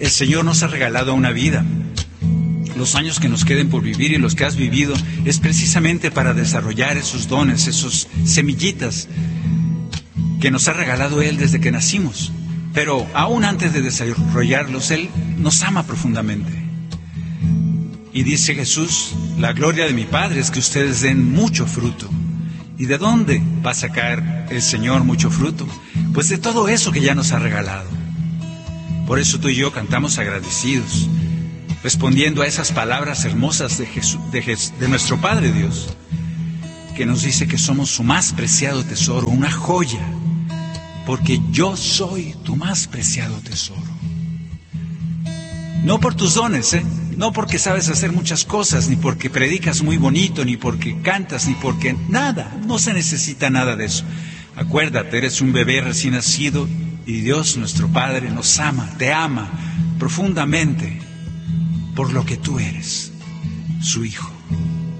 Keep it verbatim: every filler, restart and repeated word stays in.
El Señor nos ha regalado una vida. Los años que nos queden por vivir y los que has vivido es precisamente para desarrollar esos dones, esos semillitas que nos ha regalado Él desde que nacimos. Pero aún antes de desarrollarlos, Él nos ama profundamente. Y dice Jesús, la gloria de mi Padre es que ustedes den mucho fruto. ¿Y de dónde va a sacar el Señor mucho fruto? Pues de todo eso que ya nos ha regalado. Por eso tú y yo cantamos agradecidos, respondiendo a esas palabras hermosas de, Jesús, de, Jesús, de nuestro Padre Dios, que nos dice que somos su más preciado tesoro, una joya, porque yo soy tu más preciado tesoro. No por tus dones, ¿eh? No porque sabes hacer muchas cosas, ni porque predicas muy bonito, ni porque cantas, ni porque nada, no se necesita nada de eso. Acuérdate, eres un bebé recién nacido y Dios, nuestro Padre, nos ama, te ama profundamente por lo que tú eres, su hijo.